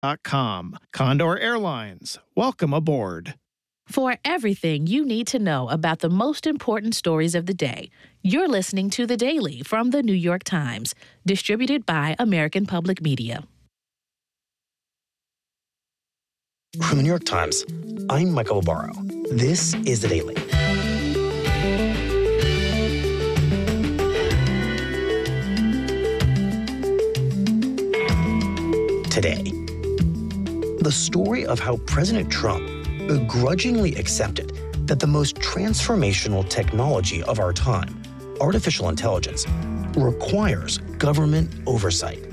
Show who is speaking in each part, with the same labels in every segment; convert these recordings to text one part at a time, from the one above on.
Speaker 1: Condor Airlines, welcome aboard.
Speaker 2: For everything you need to know about the most important stories of the day, you're listening to The Daily from The New York Times, distributed by American Public Media.
Speaker 3: From The New York Times, I'm Michael Barbaro. This is The Daily. Today, the story of how President Trump begrudgingly accepted that the most transformational technology of our time, artificial intelligence, requires government oversight.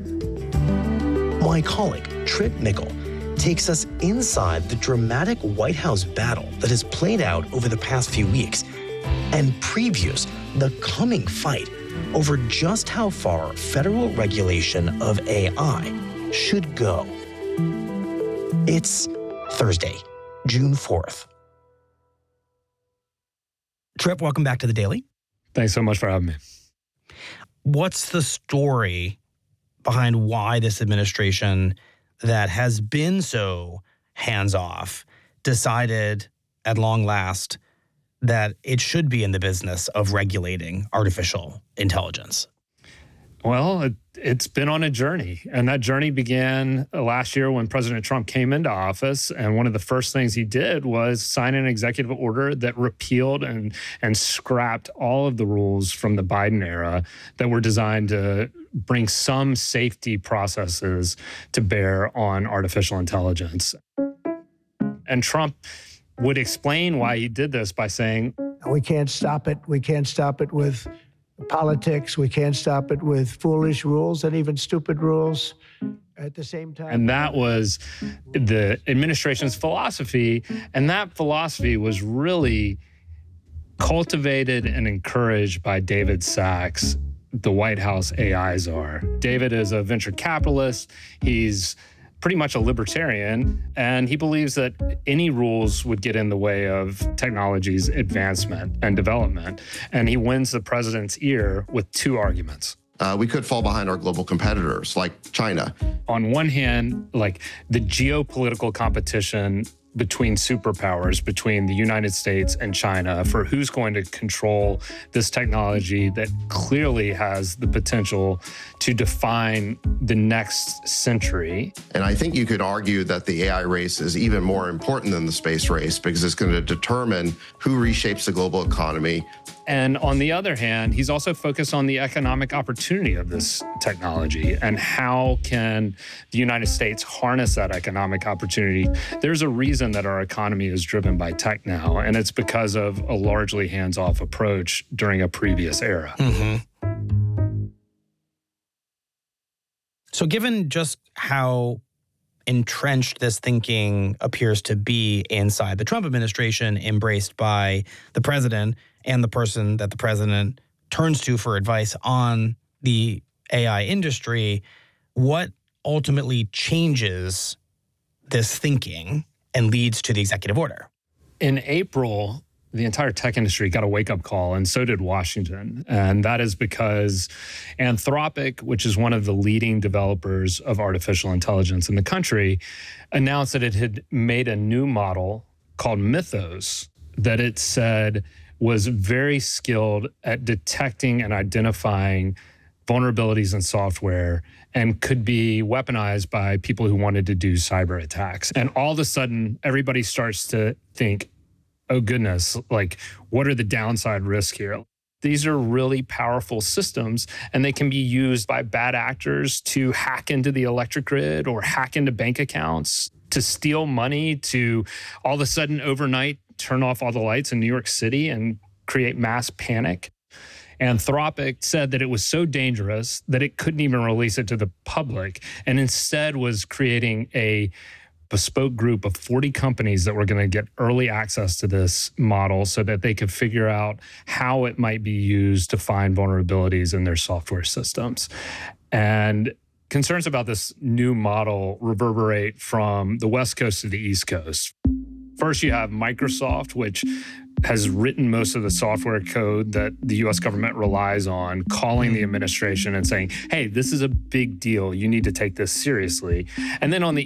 Speaker 3: My colleague, Trip Nickel, takes us inside the dramatic White House battle that has played out over the past few weeks and previews the coming fight over just how far federal regulation of AI should go. It's Thursday, June 4th. Trip, welcome back to The Daily.
Speaker 4: Thanks so much for having me.
Speaker 3: What's the story behind why this administration that has been so hands-off decided at long last that it should be in the business of regulating artificial intelligence?
Speaker 4: Well, it's been on a journey, and that journey began last year when President Trump came into office, and one of the first things he did was sign an executive order that repealed and scrapped all of the rules from the Biden era that were designed to bring some safety processes to bear on artificial intelligence. And Trump would explain why he did this by saying,
Speaker 5: "We can't stop it. We can't stop it with politics. We can't stop it with foolish rules and even stupid rules at the same time."
Speaker 4: And that was the administration's philosophy. And that philosophy was really cultivated and encouraged by David Sacks, the White House AI czar. David is a venture capitalist. He's pretty much a libertarian, and he believes that any rules would get in the way of technology's advancement and development. And he wins the president's ear with two arguments.
Speaker 6: We could fall behind our global competitors like China.
Speaker 4: On one hand, like the geopolitical competition between superpowers, between the United States and China, for who's going to control this technology that clearly has the potential to define the next century.
Speaker 6: And I think you could argue that the AI race is even more important than the space race because it's going to determine who reshapes the global economy.
Speaker 4: And on the other hand, he's also focused on the economic opportunity of this technology and how can the United States harness that economic opportunity. There's a reason that our economy is driven by tech now, and it's because of a largely hands-off approach during a previous era.
Speaker 3: Mm-hmm. So given just how entrenched this thinking appears to be inside the Trump administration, embraced by the president and the person that the president turns to for advice on the AI industry, what ultimately changes this thinking and leads to the executive order?
Speaker 4: In April, the entire tech industry got a wake-up call, and so did Washington. And that is because Anthropic, which is one of the leading developers of artificial intelligence in the country, announced that it had made a new model called Mythos that it said was very skilled at detecting and identifying vulnerabilities in software and could be weaponized by people who wanted to do cyber attacks. And all of a sudden, everybody starts to think, oh goodness, like what are the downside risks here? These are really powerful systems, and they can be used by bad actors to hack into the electric grid or hack into bank accounts, to steal money, to all of a sudden overnight turn off all the lights in New York City and create mass panic. Anthropic said that it was so dangerous that it couldn't even release it to the public, and instead was creating a bespoke group of 40 companies that were going to get early access to this model so that they could figure out how it might be used to find vulnerabilities in their software systems. And concerns about this new model reverberate from the West Coast to the East Coast. First, you have Microsoft, which has written most of the software code that the US government relies on, calling the administration and saying, hey, this is a big deal. You need to take this seriously. And then on the